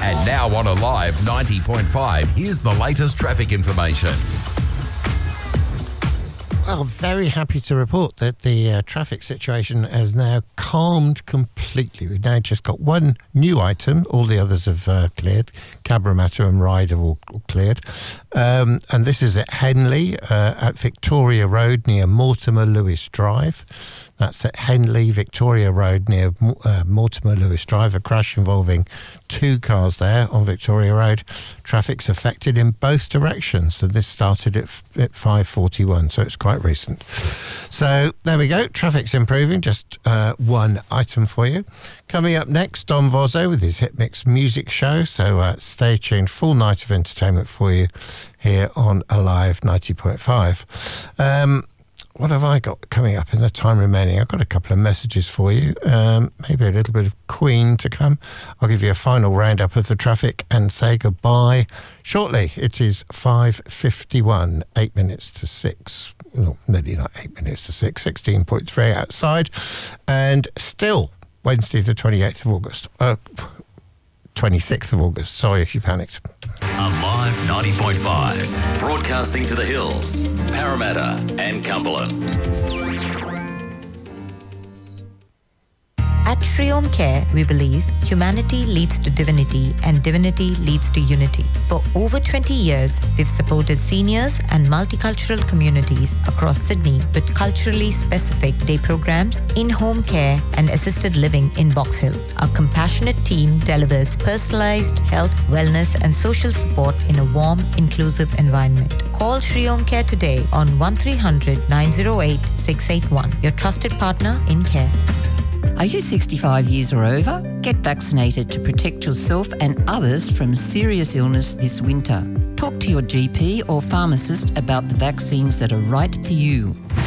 And now on Alive 90.5, here's the latest traffic information. Well, very happy to report that the traffic situation has now calmed completely. We've now just got one new item. All the others have cleared. Cabramatta and Ryde have all cleared. And this is at Henley, at Victoria Road near Mortimer Lewis Drive. That's at Henley, Victoria Road near Mortimer Lewis Drive. A crash involving two cars there on Victoria Road. Traffic's affected in both directions. So this started at 5:41, so it's quite recent. So there we go. Traffic's improving. Just one item for you. Coming up next, Don Vozzo with his Hit Mix music show. So stay tuned. Full night of entertainment for you here on Alive 90.5. What have I got coming up in the time remaining? I've got a couple of messages for you. Maybe a little bit of Queen to come. I'll give you a final roundup of the traffic and say goodbye shortly. It is 5:51, 8 minutes to 6. No, nearly not 8 minutes to 6, 16.3 outside. And still Wednesday the 28th of August. 26th of August. Sorry if you panicked. Alive 90.5, broadcasting to the hills, Parramatta and Cumberland. At Sri Om Care, we believe humanity leads to divinity and divinity leads to unity. For over 20 years, we've supported seniors and multicultural communities across Sydney with culturally specific day programs, in-home care and assisted living in Box Hill. Our compassionate team delivers personalized health, wellness and social support in a warm, inclusive environment. Call Sri Om Care today on 1300 908 681, your trusted partner in care. Are you 65 years or over? Get vaccinated to protect yourself and others from serious illness this winter. Talk to your GP or pharmacist about the vaccines that are right for you.